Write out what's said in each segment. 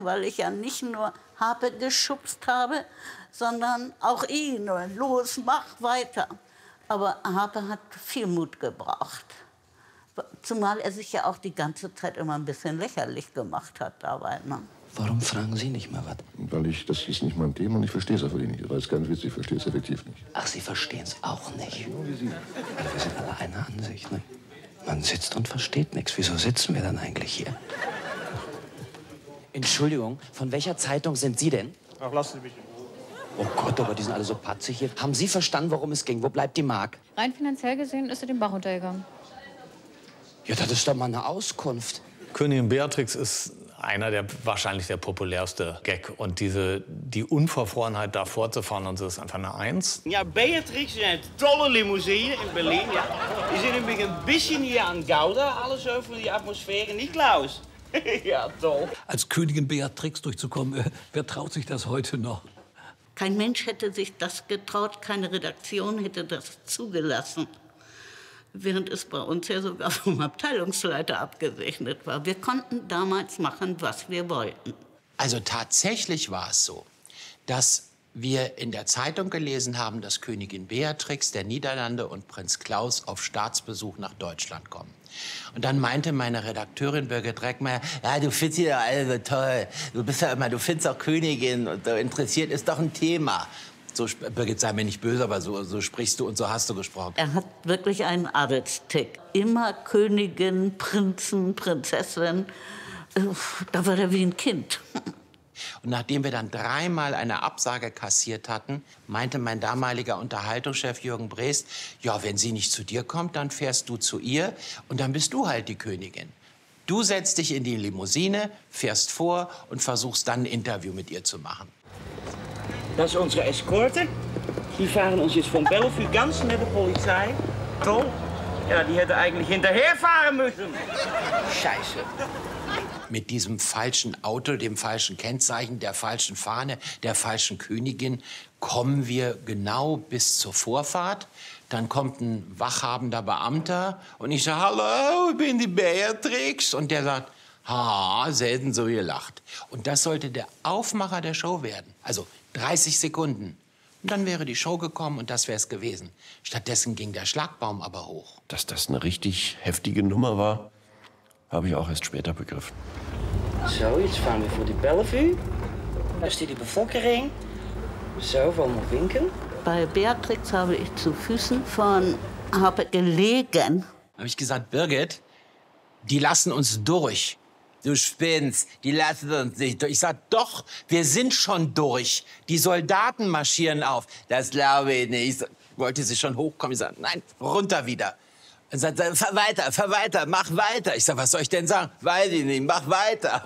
Weil ich ja nicht nur Harpe geschubst habe, sondern auch ihn. Los, mach weiter. Aber Harpe hat viel Mut gebraucht. Zumal er sich ja auch die ganze Zeit immer ein bisschen lächerlich gemacht hat dabei. Ne? Warum fragen Sie nicht mal was? Weil das ist nicht mein Thema und ich verstehe es einfach nicht. Das ist ganz witzig, ich verstehe es effektiv nicht. Ach, Sie verstehen es auch nicht. Nur wie Sie. Wir sind alle einer Ansicht, ne? Man sitzt und versteht nichts. Wieso sitzen wir dann eigentlich hier? Entschuldigung, von welcher Zeitung sind Sie denn? Ach, lassen Sie mich in Ruhe. Oh Gott, aber die sind alle so patzig hier. Haben Sie verstanden, worum es ging? Wo bleibt die Mark? Rein finanziell gesehen ist er den Bach runtergegangen. Ja, das ist doch mal eine Auskunft. Königin Beatrix ist wahrscheinlich der populärste Gag. Und die Unverfrorenheit, da vorzufahren, und so ist einfach eine Eins. Ja, Beatrix in een tolle limousine in Berlin. Ja. Die sind nämlich ein bisschen hier an Gouda. Alles over die Atmosphäre, nicht Klaus? Ja, toll. Als Königin Beatrix durchzukommen, wer traut sich das heute noch? Kein Mensch hätte sich das getraut, keine Redaktion hätte das zugelassen. Während es bei uns ja sogar vom Abteilungsleiter abgesegnet war. Wir konnten damals machen, was wir wollten. Also tatsächlich war es so, dass wir in der Zeitung gelesen haben, dass Königin Beatrix der Niederlande und Prinz Klaus auf Staatsbesuch nach Deutschland kommen. Und dann meinte meine Redakteurin Birgit Reckmeier, ja, du findest die ja alle so toll. Du bist ja immer, du findest auch Königin und so interessiert, ist doch ein Thema. So, Birgit, sei mir nicht böse, aber so sprichst du und so hast du gesprochen. Er hat wirklich einen Adelstick. Immer Königin, Prinzen, Prinzessin. Da war er wie ein Kind. Und nachdem wir dann dreimal eine Absage kassiert hatten, meinte mein damaliger Unterhaltungschef Jürgen Breest, ja, wenn sie nicht zu dir kommt, dann fährst du zu ihr und dann bist du halt die Königin. Du setzt dich in die Limousine, fährst vor und versuchst dann ein Interview mit ihr zu machen. Das ist unsere Eskorte. Die fahren uns jetzt von Bellevue ganz nette Polizei. Toll. Ja, die hätte eigentlich hinterherfahren müssen. Scheiße. Mit diesem falschen Auto, dem falschen Kennzeichen, der falschen Fahne, der falschen Königin kommen wir genau bis zur Vorfahrt. Dann kommt ein wachhabender Beamter und ich sage, hallo, ich bin die Beatrix. Und der sagt, ha, selten so gelacht. Und das sollte der Aufmacher der Show werden. Also 30 Sekunden. Und dann wäre die Show gekommen und das wäre es gewesen. Stattdessen ging der Schlagbaum aber hoch. Dass das eine richtig heftige Nummer war, habe ich auch erst später begriffen. So, jetzt fahren wir vor die Bellevue. Da ist die Bevölkerung. So, wollen wir winken? Bei Beatrix habe ich zu Füßen von Harpe gelegen. Habe ich gesagt, Birgit, die lassen uns durch. Du spinnst, die lassen uns nicht durch. Ich sag, doch, wir sind schon durch. Die Soldaten marschieren auf. Das glaube ich nicht. Ich wollte sie schon hochkommen. Ich sag, nein, runter wieder. Er sagt, fahr weiter, mach weiter. Ich sag, was soll ich denn sagen? Weiß ich nicht, mach weiter.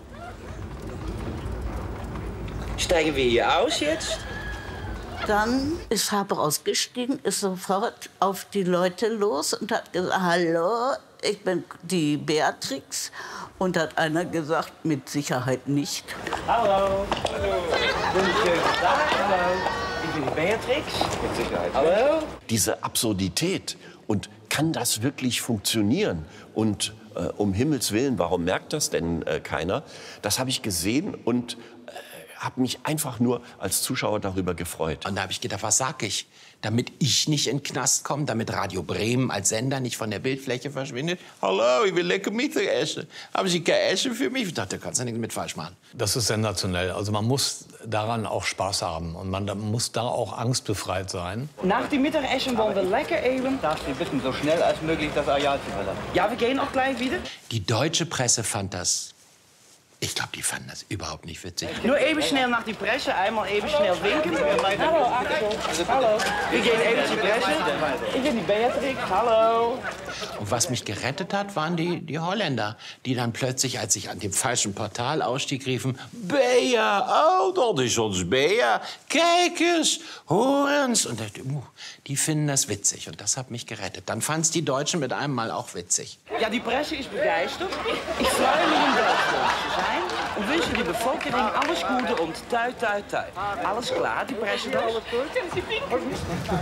Steigen wir hier aus jetzt? Dann ist Harpe ausgestiegen, ist sofort auf die Leute los und hat gesagt, hallo, ich bin die Beatrix. Und hat einer gesagt, mit Sicherheit nicht. Hallo. Wunderschönen Tag. Hallo. Ich bin die Beatrix. Mit Sicherheit. Hallo. Diese Absurdität und kann das wirklich funktionieren? Und um Himmels Willen, warum merkt das denn keiner? Das habe ich gesehen und habe mich einfach nur als Zuschauer darüber gefreut. Und da habe ich gedacht, was sag ich? Damit ich nicht in den Knast komme, damit Radio Bremen als Sender nicht von der Bildfläche verschwindet. Hallo, ich will lecker Mittag essen. Haben Sie kein Essen für mich? Ich dachte, da kannst du nichts mit falsch machen. Das ist sensationell. Also man muss daran auch Spaß haben und man muss da auch angstbefreit sein. Nach dem Mittagessen wollen wir lecker eben. Darfst du bitten, so schnell als möglich das Areal zu verlassen? Ja, wir gehen auch gleich wieder. Die deutsche Presse fand das. Ich glaube, die fanden das überhaupt nicht witzig. Nur eben schnell nach die Presse, einmal eben schnell winken. Hallo, Axel. Hallo. Wir gehen eben zur Presse. Ich bin die Beatrix. Hallo. Und was mich gerettet hat, waren die Holländer, die dann plötzlich, als ich an dem falschen Portal ausstieg, riefen, Bea, oh, das ist uns Bea. Kijk eens, horens. Und die finden das witzig und das hat mich gerettet. Dann fanden es die Deutschen mit einem Mal auch witzig. Ja, die Presse ist begeistert. Ich freue mich, in Deutschland zu sein und wünsche die Bevölkerung alles Gute und toi, toi, toi. Alles klar, die Presse das?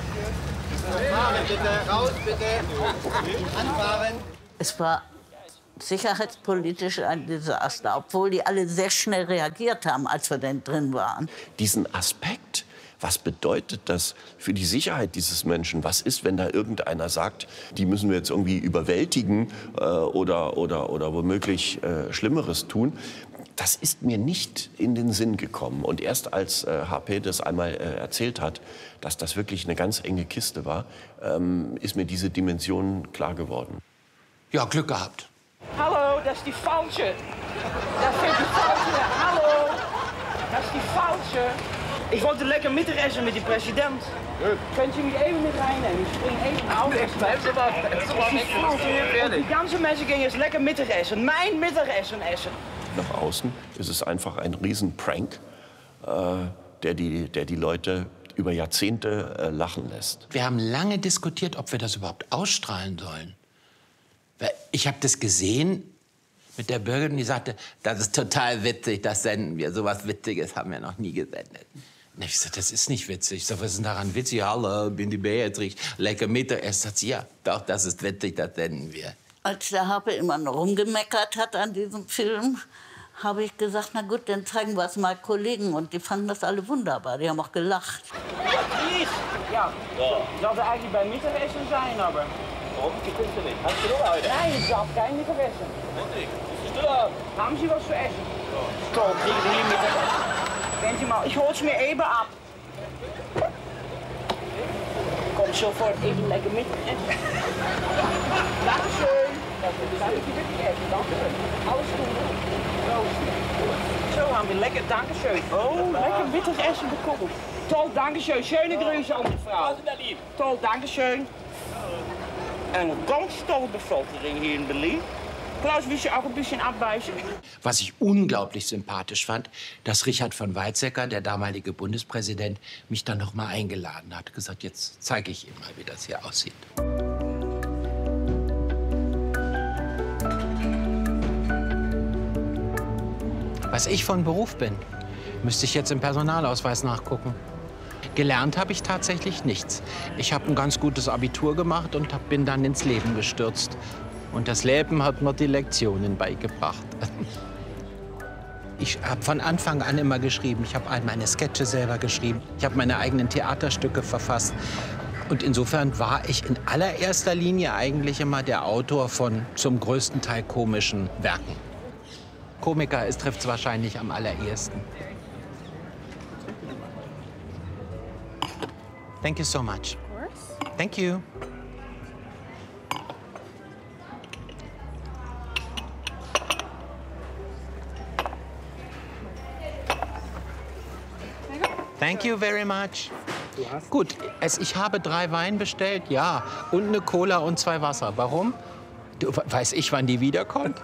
Fahren bitte, raus bitte. Anfahren. Es war sicherheitspolitisch ein Desaster, obwohl die alle sehr schnell reagiert haben, als wir denn drin waren. Diesen Aspekt, was bedeutet das für die Sicherheit dieses Menschen? Was ist, wenn da irgendeiner sagt, die müssen wir jetzt irgendwie überwältigen oder womöglich Schlimmeres tun? Das ist mir nicht in den Sinn gekommen. Und erst als HP das einmal erzählt hat, dass das wirklich eine ganz enge Kiste war, ist mir diese Dimension klar geworden. Ja, Glück gehabt. Hallo, das ist die falsche. Das sind die falsche. Hallo, das ist die falsche. Ich wollte lecker Mittagessen mit dem Präsident. Könnt ihr mich even mit reinnehmen? Ich spring even auf. Die ganzen Menschen gehen jetzt lecker Mittagessen. Mein Mittagessen essen. Nach außen ist es einfach ein Riesenprank, der die Leute über Jahrzehnte lachen lässt. Wir haben lange diskutiert, ob wir das überhaupt ausstrahlen sollen. Weil ich habe das gesehen mit der Bürgerin, die sagte, das ist total witzig, das senden wir. So was Witziges haben wir noch nie gesendet. Und ich sagte, das ist nicht witzig. Ich sagte, was ist denn daran witzig? Hallo, bin die Beatrix, lecker Mittagessen. Sagt sie, ja, doch, das ist witzig, das senden wir. Als der Harpe immer noch rumgemeckert hat an diesem Film, habe ich gesagt, na gut, dann zeigen wir es mal Kollegen. Und die fanden das alle wunderbar, die haben auch gelacht. Ja, sollte eigentlich beim Mittagessen sein, aber... Warum? Die kunt er nicht. Hast du noch heute? Nein, ich darf kein Mittagessen. Haben Sie was zu essen? Ja. Toll, kriegen Sie hier Mittagessen. Wenn Sie mal, ich hol's mir eben ab. Kommt sofort even lekker Mittagessen. Dankeschön. Darf ich Sie wirklich essen? Dankeschön. Alles gut. So haben wir lecker, Dankeschön. Oh, lecker Mittagessen bekommen. Toll, Dankeschön. Schöne Grüße an die Frau. Toll, Dankeschön. Eine ganz tolle Bevölkerung hier in Berlin. Klaus, willst du auch ein bisschen abbeißen? Was ich unglaublich sympathisch fand, dass Richard von Weizsäcker, der damalige Bundespräsident, mich dann noch mal eingeladen hat. Gesagt, jetzt zeige ich ihm mal, wie das hier aussieht. Was ich von Beruf bin, müsste ich jetzt im Personalausweis nachgucken. Gelernt habe ich tatsächlich nichts. Ich habe ein ganz gutes Abitur gemacht und bin dann ins Leben gestürzt. Und das Leben hat mir die Lektionen beigebracht. Ich habe von Anfang an immer geschrieben. Ich habe all meine Sketche selber geschrieben. Ich habe meine eigenen Theaterstücke verfasst. Und insofern war ich in allererster Linie eigentlich immer der Autor von zum größten Teil komischen Werken. Komiker trifft es wahrscheinlich am allerersten. Thank you so much. Of course. Thank you. Thank you very much. Gut, ich habe 3 Wein bestellt, ja. Und eine Cola und 2 Wasser. Warum? Weiß ich, wann die wiederkommt?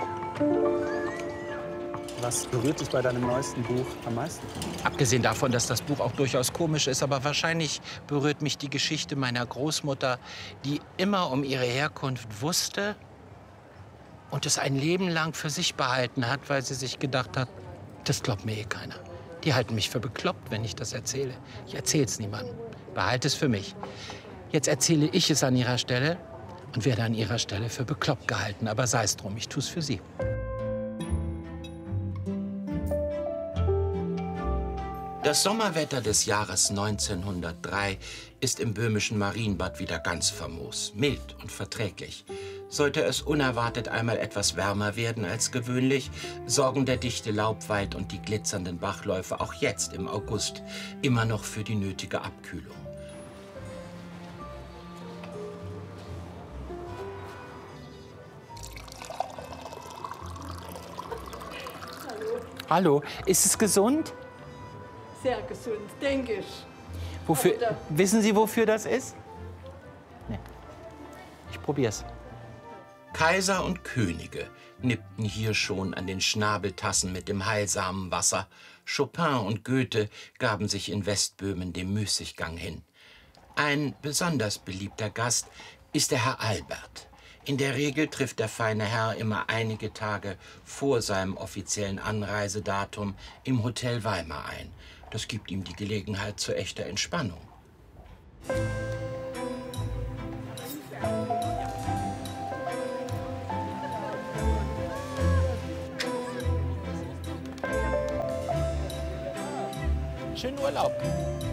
Was berührt dich bei deinem neuesten Buch am meisten? Abgesehen davon, dass das Buch auch durchaus komisch ist, aber wahrscheinlich berührt mich die Geschichte meiner Großmutter, die immer um ihre Herkunft wusste und es ein Leben lang für sich behalten hat, weil sie sich gedacht hat, das glaubt mir eh keiner. Die halten mich für bekloppt, wenn ich das erzähle. Ich erzähle es niemandem. Behalte es für mich. Jetzt erzähle ich es an ihrer Stelle und werde an ihrer Stelle für bekloppt gehalten. Aber sei es drum, ich tue es für sie. Das Sommerwetter des Jahres 1903 ist im böhmischen Marienbad wieder ganz famos, mild und verträglich. Sollte es unerwartet einmal etwas wärmer werden als gewöhnlich, sorgen der dichte Laubwald und die glitzernden Bachläufe auch jetzt im August immer noch für die nötige Abkühlung. Hallo, ist es gesund? Sehr gesund, denke ich. Wofür, wissen Sie, wofür das ist? Nee. Ich probier's. Kaiser und Könige nippten hier schon an den Schnabeltassen mit dem heilsamen Wasser. Chopin und Goethe gaben sich in Westböhmen dem Müßiggang hin. Ein besonders beliebter Gast ist der Herr Albert. In der Regel trifft der feine Herr immer einige Tage vor seinem offiziellen Anreisedatum im Hotel Weimar ein. Das gibt ihm die Gelegenheit zu echter Entspannung. Schönen Urlaub.